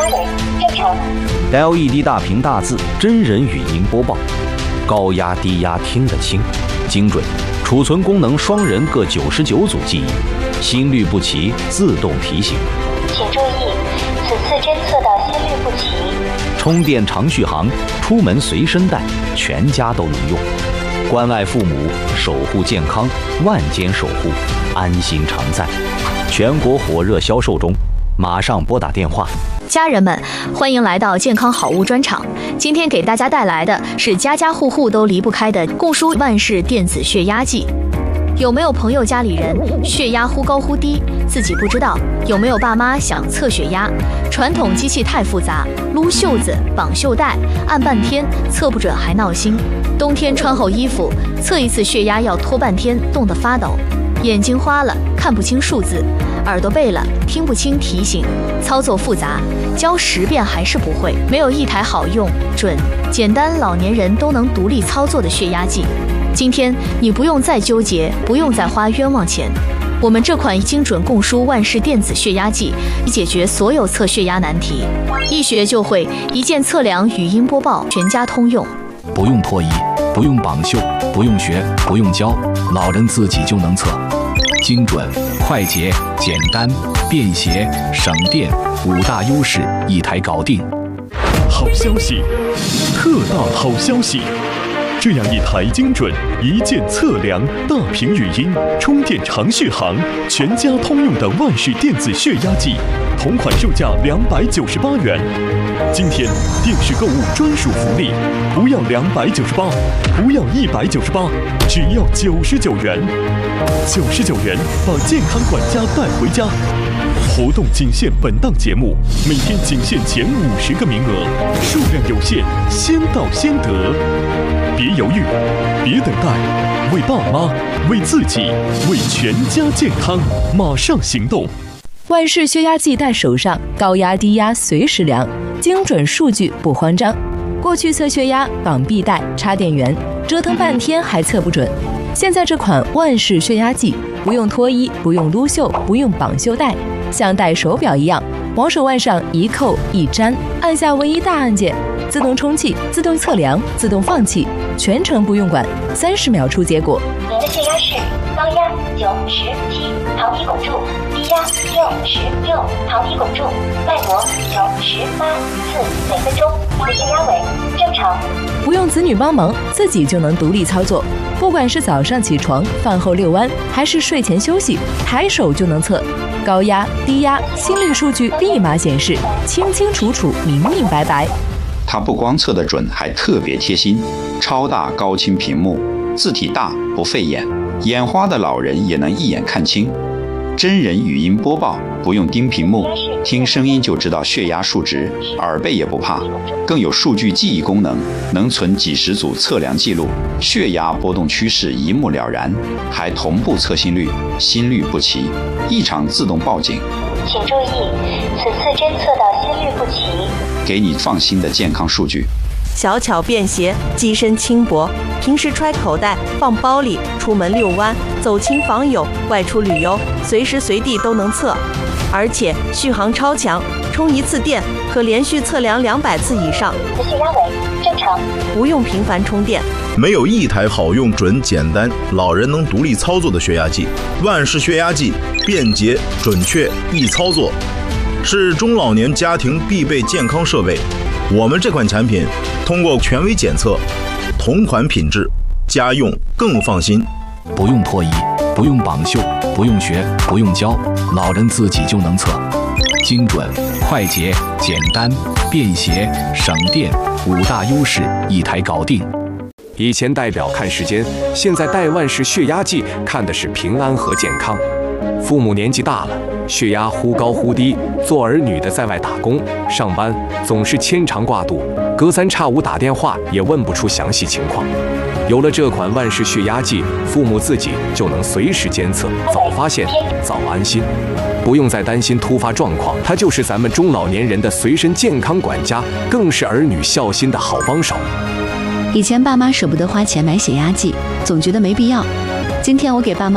为正常。 LED 大屏大字，真人语音播报，高压低压听得清，精准。储存功能双人各99组记忆，心律不齐自动提醒。 请注意，此次侦测到心律不齐。 充电长续航，出门随身带，全家都能用。关爱父母，守护健康，万间守护，安心常在。全国火热销售中，马上拨打电话。 家人们，欢迎来到健康好物专场。今天给大家带来的是家家户户都离不开的共舒万氏电子血压计。有没有朋友家里人血压忽高忽低，自己不知道？有没有爸妈想测血压？传统机器太复杂，撸袖子、绑袖带，按半天测不准还闹心。冬天穿厚衣服，测一次血压要拖半天，冻得发抖。眼睛花了，看不清数字；耳朵背了，听不清提醒。操作复杂，教10遍还是不会。没有一台好用、准、简单，老年人都能独立操作的血压计。今天你不用再纠结，不用再花冤枉钱。我们这款精准共舒万氏电子血压计，解决所有测血压难题，一学就会，一键测量，语音播报，全家通用。 不用脱衣，不用绑袖，不用学，不用教，老人自己就能测。精准、快捷、简单、便携、省电，5大优势一台搞定。 好消息，特大好消息！这样一台精准、一键测量、大屏语音、充电长续航、全家通用的万氏电子血压计，同款售价298元。今天电视购物专属福利，不要298，不要198，只要99元。99元把健康管家带回家。活动仅限本档节目，每天仅限前50个名额，数量有限，先到先得。别犹豫，别等待，为爸妈，为自己，为全家健康，马上行动！ 万氏血压计带手上，高压低压随时量，精准数据不慌张。过去测血压绑臂带、插电源，折腾半天还测不准。现在这款万氏血压计，不用脱衣，不用撸袖，不用绑袖带，像戴手表一样，往手腕上一扣一粘，按下唯一大按键，自动充气、自动测量、自动放气，全程不用管，30秒出结果。 您的血压是高压9、10、7，桃皮汞柱；低压6、10、6，桃皮汞柱。脉搏9、10、8次每分钟。您的血压为正常。 不用子女帮忙，自己就能独立操作。不管是早上起床、饭后遛弯，还是睡前休息，抬手就能测。高压、低压、心率数据立马显示，清清楚楚、明明白白。 它不光测得准，还特别贴心，超大高清屏幕，字体大不费眼，眼花的老人也能一眼看清。真人语音播报，不用盯屏幕，听声音就知道血压数值，耳背也不怕。更有数据记忆功能，能存几10组测量记录，血压波动趋势一目了然，还同步测心率，心律不齐，异常自动报警。 请注意，此次侦测到心律不齐， 给你放心的健康数据。 小巧便携，机身轻薄，平时揣口袋、放包里，出门遛弯、走亲访友、外出旅游，随时随地都能测。而且续航超强，充一次电可连续测量200次以上。 您的血压为正常， 不用频繁充电。 没有一台好用、准、简单，老人能独立操作的血压计。万氏血压计，便捷、准确、易操作，是中老年家庭必备健康设备。我们这款产品通过权威检测，同款品质，家用更放心。 不用脱衣，不用绑袖，不用学，不用教，老人自己就能测。精准、快捷、简单、便携、省电，5大优势一台搞定。 以前戴表看时间，现在戴万氏血压计看的是平安和健康。父母年纪大了，血压忽高忽低，做儿女的在外打工、上班，总是牵肠挂肚，隔3差5打电话也问不出详细情况。有了这款万氏血压计，父母自己就能随时监测，早发现，早安心，不用再担心突发状况。它就是咱们中老年人的随身健康管家，更是儿女孝心的好帮手。 以前爸妈舍不得花钱买血压计，总觉得没必要。今天我给爸妈